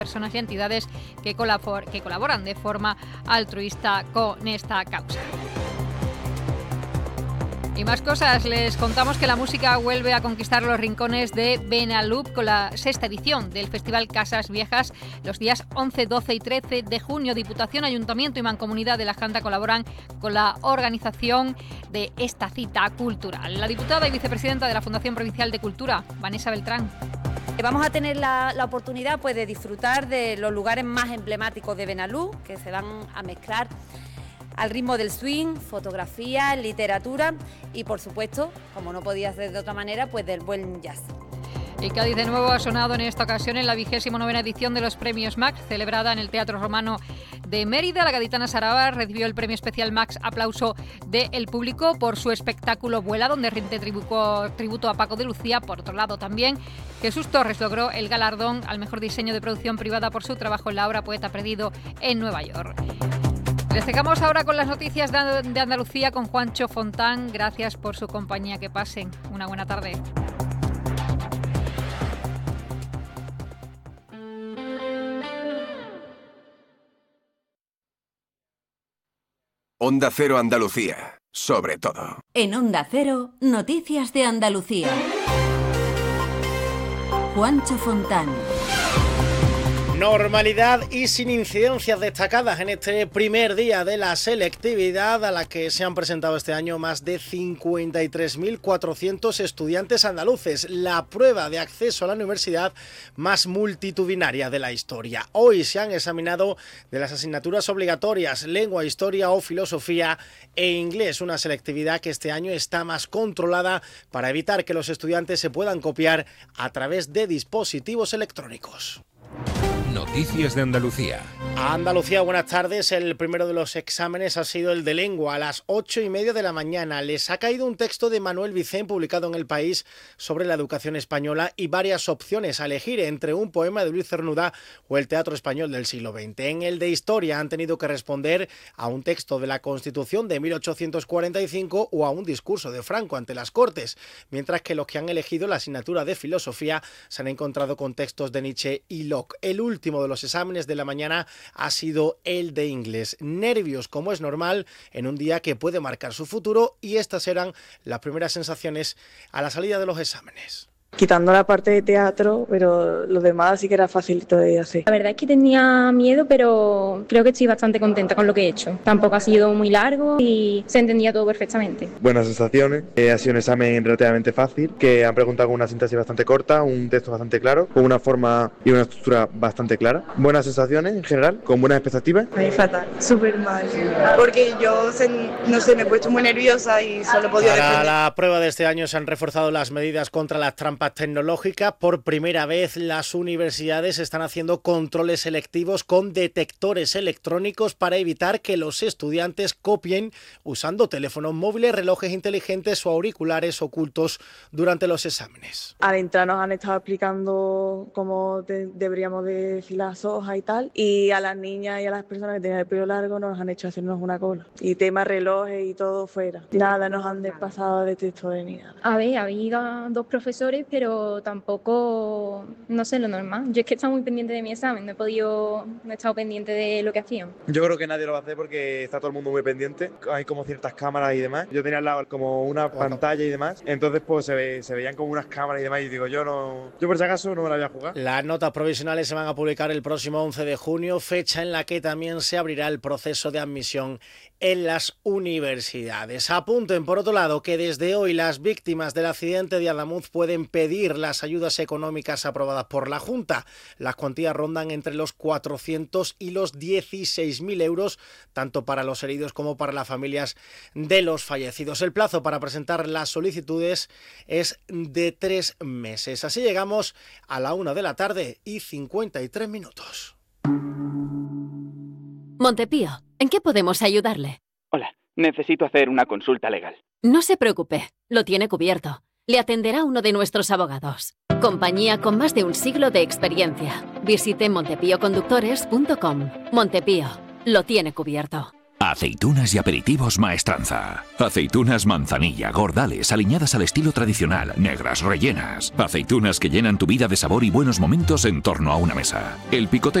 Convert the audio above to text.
personas y entidades que colaboran de forma altruista con esta causa. Y más cosas, les contamos que la música vuelve a conquistar los rincones de Benalúp con la 6ª edición del Festival Casas Viejas los días 11, 12 y 13 de junio. Diputación, Ayuntamiento y Mancomunidad de la Janda colaboran con la organización de esta cita cultural. La diputada y vicepresidenta de la Fundación Provincial de Cultura, Vanessa Beltrán. Vamos a tener la oportunidad pues, de disfrutar de los lugares más emblemáticos de Benalúp, que se van a mezclar al ritmo del swing, fotografía, literatura y, por supuesto, como no podía ser de otra manera, pues del buen jazz. Y Cádiz de nuevo ha sonado en esta ocasión en la 29ª edición de los Premios Max, celebrada en el Teatro Romano de Mérida. La gaditana Saraba recibió el premio especial Max Aplauso del público por su espectáculo Vuela, donde rinde tributo a Paco de Lucía. Por otro lado, también Jesús Torres logró el galardón al mejor diseño de producción privada por su trabajo en la obra Poeta Perdido en Nueva York. Les dejamos ahora con las noticias de Andalucía con Juancho Fontán. Gracias por su compañía. Que pasen una buena tarde. Onda Cero Andalucía, sobre todo. En Onda Cero, noticias de Andalucía. Juancho Fontán. Normalidad y sin incidencias destacadas en este primer día de la selectividad, a la que se han presentado este año más de 53.400 estudiantes andaluces, la prueba de acceso a la universidad más multitudinaria de la historia. Hoy se han examinado de las asignaturas obligatorias lengua, historia o filosofía e inglés, una selectividad que este año está más controlada para evitar que los estudiantes se puedan copiar a través de dispositivos electrónicos. Noticias de Andalucía. A Andalucía, buenas tardes. El primero de los exámenes ha sido el de lengua a las 8:30 de la mañana. Les ha caído un texto de Manuel Vicent publicado en El País sobre la educación española y varias opciones a elegir entre un poema de Luis Cernuda o el teatro español del siglo XX. En el de historia han tenido que responder a un texto de la Constitución de 1845 o a un discurso de Franco ante las Cortes, mientras que los que han elegido la asignatura de filosofía se han encontrado con textos de Nietzsche y Locke. El último de los exámenes de la mañana ha sido el de inglés. Nervios, como es normal, en un día que puede marcar su futuro, y estas eran las primeras sensaciones a la salida de los exámenes. Quitando la parte de teatro, pero lo demás sí que era facilito de hacer. La verdad es que tenía miedo, pero creo que estoy bastante contenta con lo que he hecho. Tampoco ha sido muy largo y se entendía todo perfectamente. Buenas sensaciones, ha sido un examen relativamente fácil, que han preguntado con una síntesis bastante corta, un texto bastante claro, con una forma y una estructura bastante clara. Buenas sensaciones en general, con buenas expectativas. A mí fatal, súper mal, porque yo, no sé, me he puesto muy nerviosa y solo he podido defender. Para la prueba de este año se han reforzado las medidas contra las trampas tecnológicas. Por primera vez las universidades están haciendo controles selectivos con detectores electrónicos para evitar que los estudiantes copien usando teléfonos móviles, relojes inteligentes o auriculares ocultos durante los exámenes. Al entrar nos han estado explicando cómo deberíamos de decir las hojas y tal, y a las niñas y a las personas que tenían el pelo largo nos han hecho hacernos una cola y tema relojes y todo fuera. Nada nos han pasado de texto ni nada. A ver, había dos profesores, pero tampoco, no sé, lo normal. Yo es que estaba muy pendiente de mi examen, no he estado pendiente de lo que hacían. Yo creo que nadie lo va a hacer porque está todo el mundo muy pendiente. Hay como ciertas cámaras y demás. Yo tenía al lado como una pantalla y demás. Entonces pues se veían como unas cámaras y demás. Y digo, yo por si acaso no me la voy a jugar. Las notas provisionales se van a publicar el próximo 11 de junio, fecha en la que también se abrirá el proceso de admisión en las universidades. Apunten, por otro lado, que desde hoy las víctimas del accidente de Adamuz pueden pedir las ayudas económicas aprobadas por la Junta. Las cuantías rondan entre los 400 y los 16.000 euros, tanto para los heridos como para las familias de los fallecidos. El plazo para presentar las solicitudes es de 3 meses. Así llegamos a la 1:53 Montepío, ¿en qué podemos ayudarle? Hola, necesito hacer una consulta legal. No se preocupe, lo tiene cubierto. Le atenderá uno de nuestros abogados. Compañía con más de un siglo de experiencia. Visite montepíoconductores.com. Montepío, lo tiene cubierto. Aceitunas y aperitivos Maestranza. Aceitunas manzanilla, gordales, aliñadas al estilo tradicional, negras, rellenas. Aceitunas que llenan tu vida de sabor y buenos momentos en torno a una mesa. El picoteo